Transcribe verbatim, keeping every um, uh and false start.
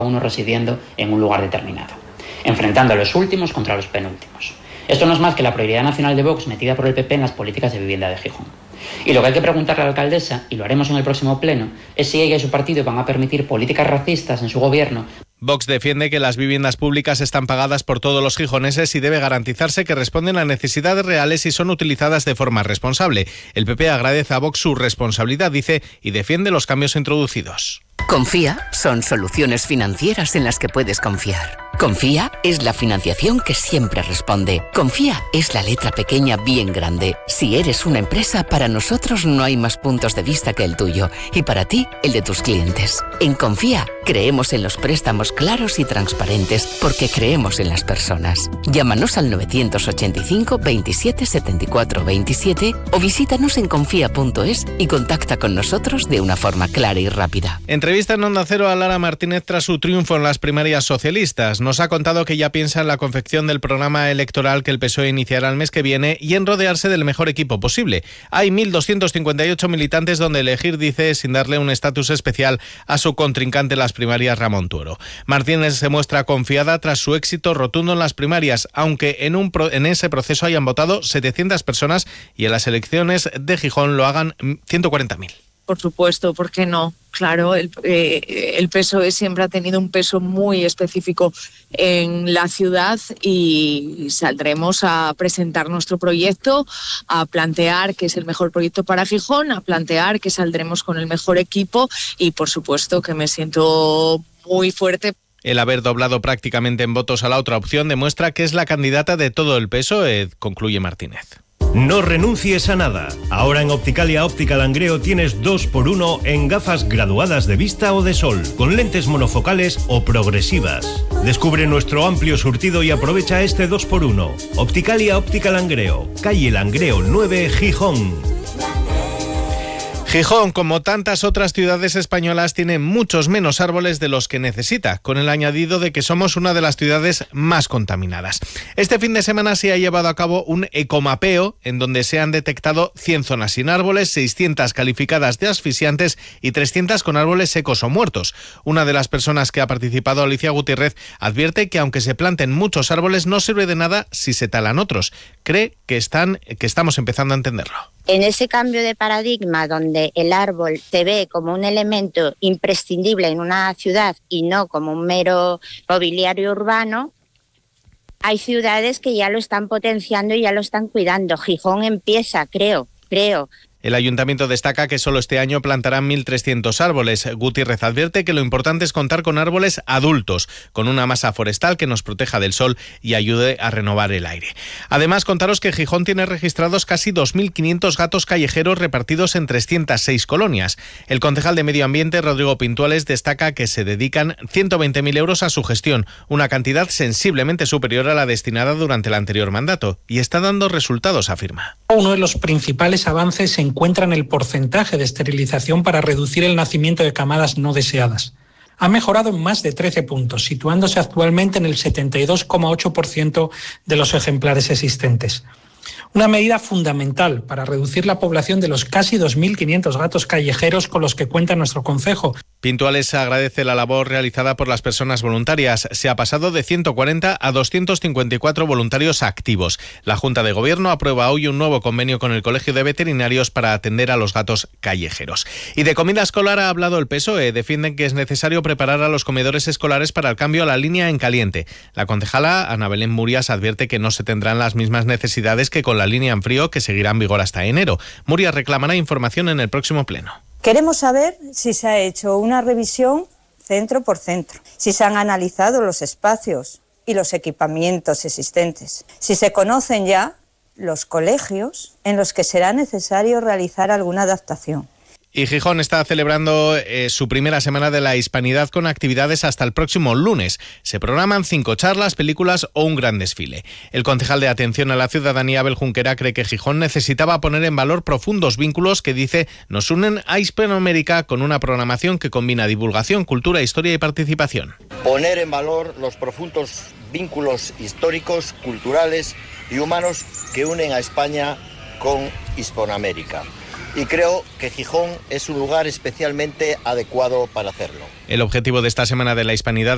uno residiendo en un lugar determinado, enfrentando a los últimos contra los penúltimos. Esto no es más que la prioridad nacional de Vox metida por el P P en las políticas de vivienda de Gijón. Y lo que hay que preguntarle a la alcaldesa, y lo haremos en el próximo pleno, es si ella y su partido van a permitir políticas racistas en su gobierno. Vox defiende que las viviendas públicas están pagadas por todos los gijoneses y debe garantizarse que responden a necesidades reales y son utilizadas de forma responsable. El P P agradece a Vox su responsabilidad, dice, y defiende los cambios introducidos. Confía son soluciones financieras en las que puedes confiar. Confía es la financiación que siempre responde. Confía es la letra pequeña bien grande. Si eres una empresa, para nosotros no hay más puntos de vista que el tuyo y para ti, el de tus clientes. En Confía creemos en los préstamos claros y transparentes porque creemos en las personas. Llámanos al novecientos ochenta y cinco veintisiete setenta y cuatro veintisiete o visítanos en confía punto es y contacta con nosotros de una forma clara y rápida. Entrevista en Onda Cero a Lara Martínez tras su triunfo en las primarias socialistas. Nos ha contado que ya piensa en la confección del programa electoral que el P S O E iniciará el mes que viene y en rodearse del mejor equipo posible. Hay mil doscientos cincuenta y ocho militantes donde elegir, dice, sin darle un estatus especial a su contrincante en las primarias, Ramón Tuero. Martínez se muestra confiada tras su éxito rotundo en las primarias, aunque en, un pro, en ese proceso hayan votado setecientas personas y en las elecciones de Gijón lo hagan ciento cuarenta mil. Por supuesto, ¿por qué no? Claro, el, eh, el P S O E siempre ha tenido un peso muy específico en la ciudad y saldremos a presentar nuestro proyecto, a plantear que es el mejor proyecto para Gijón, a plantear que saldremos con el mejor equipo y, por supuesto, que me siento muy fuerte. El haber doblado prácticamente en votos a la otra opción demuestra que es la candidata de todo el P S O E, concluye Martínez. No renuncies a nada. Ahora en Opticalia Óptica Langreo tienes dos por uno en gafas graduadas de vista o de sol, con lentes monofocales o progresivas. Descubre nuestro amplio surtido y aprovecha este dos por uno. Opticalia Óptica Langreo, calle Langreo nueve, Gijón. Gijón, como tantas otras ciudades españolas, tiene muchos menos árboles de los que necesita, con el añadido de que somos una de las ciudades más contaminadas. Este fin de semana se ha llevado a cabo un ecomapeo en donde se han detectado cien zonas sin árboles, seiscientas calificadas de asfixiantes y trescientas con árboles secos o muertos. Una de las personas que ha participado, Alicia Gutiérrez, advierte que aunque se planten muchos árboles no sirve de nada si se talan otros. Cree que, están, que estamos empezando a entenderlo. En ese cambio de paradigma donde el árbol se ve como un elemento imprescindible en una ciudad y no como un mero mobiliario urbano, hay ciudades que ya lo están potenciando y ya lo están cuidando. Gijón empieza, creo, creo. El ayuntamiento destaca que solo este año plantarán mil trescientos árboles. Gutiérrez advierte que lo importante es contar con árboles adultos, con una masa forestal que nos proteja del sol y ayude a renovar el aire. Además, contaros que Gijón tiene registrados casi dos mil quinientos gatos callejeros repartidos en trescientas seis colonias. El concejal de Medio Ambiente, Rodrigo Pintuales, destaca que se dedican ciento veinte mil euros a su gestión, una cantidad sensiblemente superior a la destinada durante el anterior mandato, y está dando resultados, afirma. Uno de los principales avances se encuentra en el porcentaje de esterilización para reducir el nacimiento de camadas no deseadas. Ha mejorado en más de trece puntos, situándose actualmente en el setenta y dos coma ocho por ciento de los ejemplares existentes. Una medida fundamental para reducir la población de los casi dos mil quinientos gatos callejeros con los que cuenta nuestro concejo. Pintuales agradece la labor realizada por las personas voluntarias. Se ha pasado de ciento cuarenta a doscientos cincuenta y cuatro voluntarios activos. La Junta de Gobierno aprueba hoy un nuevo convenio con el Colegio de Veterinarios para atender a los gatos callejeros. Y de comida escolar ha hablado el P S O E. Defienden que es necesario preparar a los comedores escolares para el cambio a la línea en caliente. La concejala Ana Belén Murias advierte que no se tendrán las mismas necesidades que con la línea en frío, que seguirá en vigor hasta enero. Murias reclamará información en el próximo pleno. Queremos saber si se ha hecho una revisión centro por centro, si se han analizado los espacios y los equipamientos existentes, si se conocen ya los colegios en los que será necesario realizar alguna adaptación. Y Gijón está celebrando eh, su primera semana de la hispanidad con actividades hasta el próximo lunes. Se programan cinco charlas, películas o un gran desfile. El concejal de Atención a la Ciudadanía, Abel Junquera, cree que Gijón necesitaba poner en valor profundos vínculos que, dice, nos unen a Hispanoamérica con una programación que combina divulgación, cultura, historia y participación. Poner en valor los profundos vínculos históricos, culturales y humanos que unen a España con Hispanoamérica. Y creo que Gijón es un lugar especialmente adecuado para hacerlo. El objetivo de esta Semana de la Hispanidad